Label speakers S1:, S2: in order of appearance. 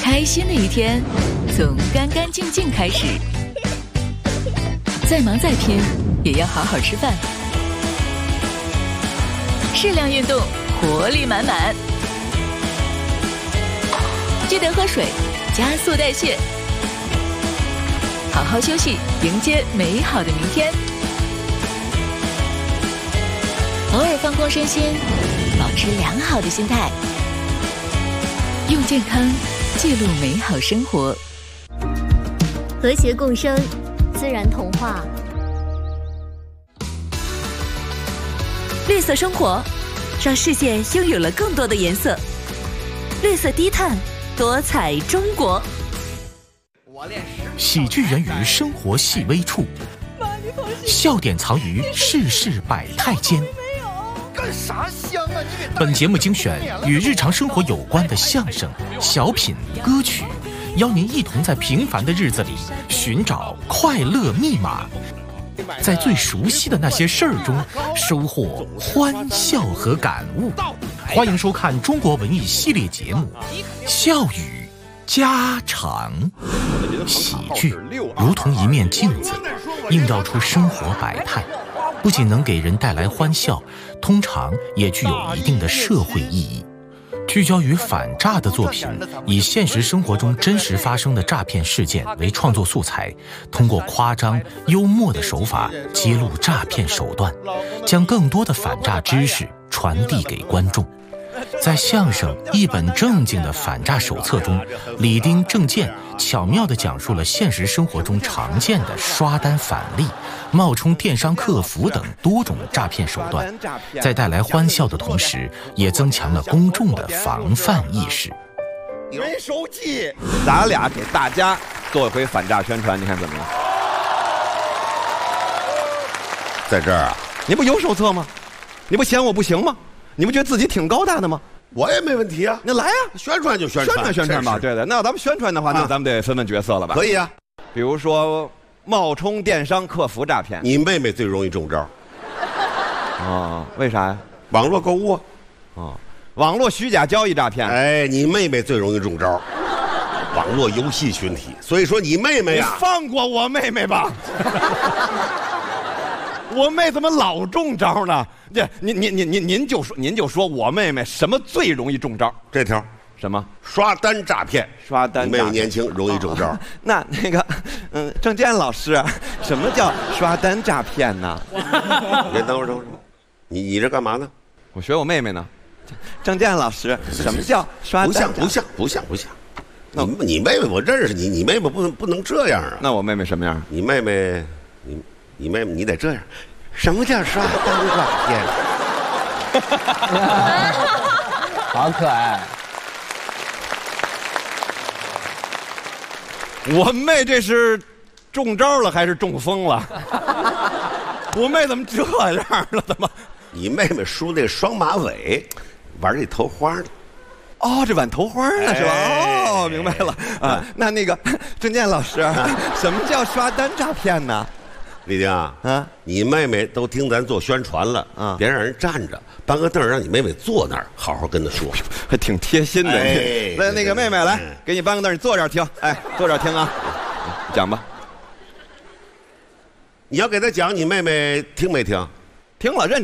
S1: 开心的一天从干干净净开始，再忙再拼也要好好吃饭，适量运动，活力满满。记得喝水，加速代谢，好好休息，迎接美好的明天。偶尔放空身心，保持良好的心态，用健康记录美好生活。
S2: 和谐共生，自然童话。
S1: 绿色生活，让世界拥有了更多的颜色。绿色低碳，多彩中国。
S3: 喜剧源于生活细微处，笑点藏于世事百态间。
S4: 干啥香啊？你给
S3: 本节目精选与日常生活有关的相声、小品、歌曲，邀您一同在平凡的日子里寻找快乐密码，在最熟悉的那些事儿中收获欢笑和感悟。欢迎收看中国文艺系列节目《笑语家常》。喜剧如同一面镜子，映照出生活百态，不仅能给人带来欢笑，通常也具有一定的社会意义。聚焦于反诈的作品，以现实生活中真实发生的诈骗事件为创作素材，通过夸张幽默的手法揭露诈骗手段，将更多的反诈知识传递给观众。在相声《一本正经的反诈手册》中，李丁、郑健巧妙地讲述了现实生活中常见的刷单返利、冒充电商客服等多种诈骗手段，在带来欢笑的同时，也增强了公众的防范意识。
S4: 没手机，咱俩给大家做一回反诈宣传，你看怎么样？在这儿啊，你不有手册吗？你不嫌我不行吗？你不觉得自己挺高大的吗？
S5: 我也没问题啊，
S4: 那来啊，
S5: 宣传就宣传，
S4: 宣传吧。对的，那咱们宣传的话，那咱们得分分角色了吧？
S5: 可以啊，
S4: 比如说冒充电商客服诈骗，
S5: 你妹妹最容易中招。
S4: 啊，为啥呀？
S5: 网络购物
S4: 啊，网络虚假交易诈骗。
S5: 哎，你妹妹最容易中招。网络游戏群体，所以说你妹妹呀，
S4: 你放过我妹妹吧。我妹怎么老中招呢？这您就说我妹妹什么最容易中招？
S5: 这条
S4: 什么？
S5: 刷单诈骗。
S4: 刷单诈骗。
S5: 你妹妹年轻容易中招。
S4: 那个，郑健老师，什么叫刷单诈骗呢？
S5: 你等会儿，你这干嘛呢？
S4: 我学我妹妹呢。郑健老师，什么叫刷单？
S5: 不像。你妹妹我认识你，你妹妹不能这样啊。
S4: 那我妹妹什么样？
S5: 你妹妹，你妹妹你得这样。什么叫刷单诈骗？
S6: 好可爱。
S4: 我妹这是中招了还是中风了？我妹怎么这样了？怎么？
S5: 你妹妹梳那双马尾，玩这头花的。
S4: 哦，这挽头花呢是吧？哦，明白了啊。那个郑健老师，什么叫刷单诈骗呢？
S5: 李丁啊，你妹妹都听咱做宣传了啊，别让人站着，搬个凳让你妹妹坐那儿，好好跟她说，
S4: 还挺贴心的。来，那个妹妹来，给你搬个凳，你坐这儿听，哎，坐这儿听啊，讲吧。
S5: 你要给她讲，你妹妹听没听？
S4: 听了，认真。